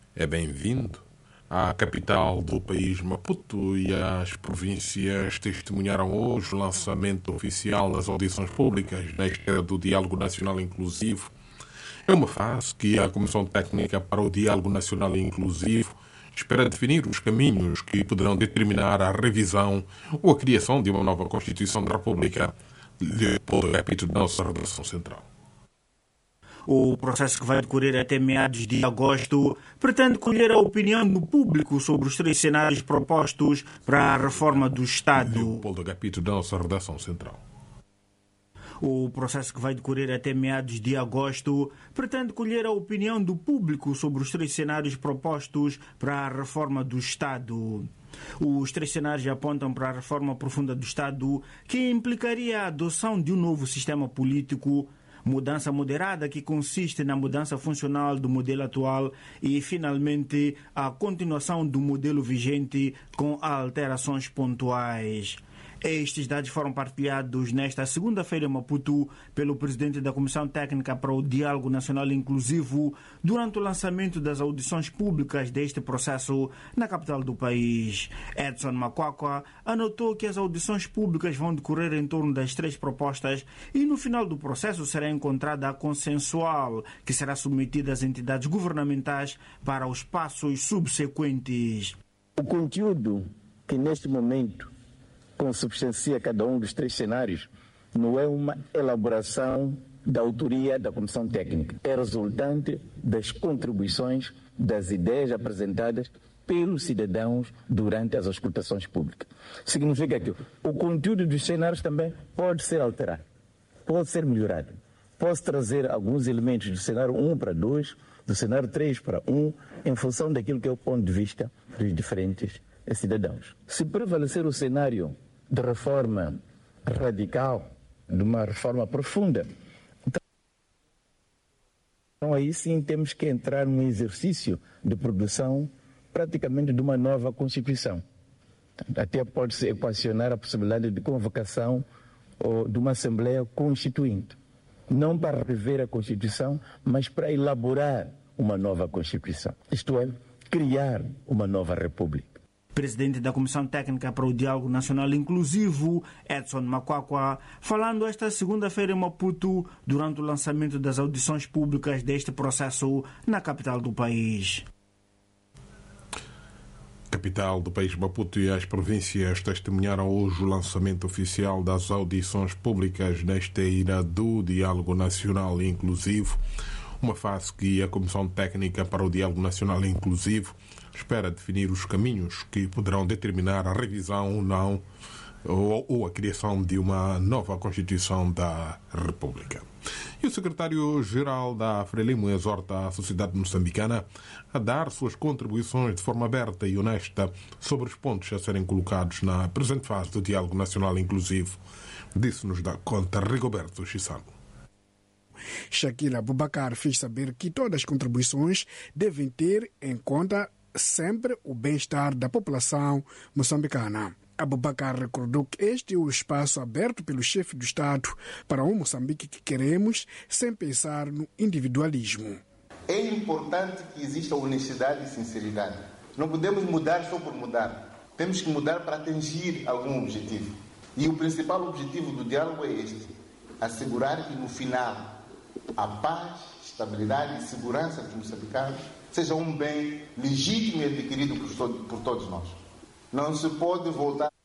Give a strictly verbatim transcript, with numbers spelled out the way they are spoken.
é bem-vindo. A capital do país, Maputo, e as províncias testemunharam hoje o lançamento oficial das audições públicas na esteira do Diálogo Nacional Inclusivo. É uma fase que a Comissão Técnica para o Diálogo Nacional Inclusivo espera definir os caminhos que poderão determinar a revisão ou a criação de uma nova Constituição da República. Leopoldo Gapito, da nossa redação central. O processo, que vai decorrer até meados de agosto, pretende colher a opinião do público sobre os três cenários propostos para a reforma do Estado. Leopoldo Gapito, da nossa redação central. O processo, que vai decorrer até meados de agosto, pretende colher a opinião do público sobre os três cenários propostos para a reforma do Estado. Os três cenários apontam para a reforma profunda do Estado, que implicaria a adoção de um novo sistema político, mudança moderada que consiste na mudança funcional do modelo atual e, finalmente, a continuação do modelo vigente com alterações pontuais. Estes dados foram partilhados nesta segunda-feira em Maputo pelo presidente da Comissão Técnica para o Diálogo Nacional Inclusivo durante o lançamento das audições públicas deste processo na capital do país. Edson Makwakwa anotou que as audições públicas vão decorrer em torno das três propostas e no final do processo será encontrada a consensual, que será submetida às entidades governamentais para os passos subsequentes. O conteúdo que neste momento consubstancia cada um dos três cenários não é uma elaboração da autoria da Comissão Técnica. É resultante das contribuições, das ideias apresentadas pelos cidadãos durante as auscultações públicas. Significa que o conteúdo dos cenários também pode ser alterado, pode ser melhorado. Posso trazer alguns elementos do cenário um para dois, do cenário três para um, em função daquilo que é o ponto de vista dos diferentes cidadãos. Se prevalecer o cenário de reforma radical, de uma reforma profunda, então aí sim temos que entrar num exercício de produção praticamente de uma nova Constituição. Até pode-se equacionar a possibilidade de convocação ou de uma Assembleia Constituinte, não para rever a Constituição, mas para elaborar uma nova Constituição, isto é, criar uma nova República. Presidente da Comissão Técnica para o Diálogo Nacional Inclusivo, Edson Makwakwa, falando esta segunda-feira em Maputo durante o lançamento das audições públicas deste processo na capital do país. Capital do país, Maputo, e as províncias testemunharam hoje o lançamento oficial das audições públicas na esteira do Diálogo Nacional Inclusivo, uma fase que a Comissão Técnica para o Diálogo Nacional Inclusivo espera definir os caminhos que poderão determinar a revisão ou não ou, ou a criação de uma nova Constituição da República. E o secretário-geral da Frelimo exorta a sociedade moçambicana a dar suas contribuições de forma aberta e honesta sobre os pontos a serem colocados na presente fase do Diálogo Nacional Inclusivo. Disso-nos dá conta Rigoberto Chissano. Shakila Abubakar fez saber que todas as contribuições devem ter em conta sempre o bem-estar da população moçambicana. Abubakar recordou que este é o espaço aberto pelo chefe do Estado para um Moçambique que queremos, sem pensar no individualismo. É importante que exista honestidade e sinceridade. Não podemos mudar só por mudar. Temos que mudar para atingir algum objetivo. E o principal objetivo do diálogo é este: assegurar que no final a paz, estabilidade e segurança dos moçambicanos seja um bem legítimo e adquirido por todos nós. Não se pode voltar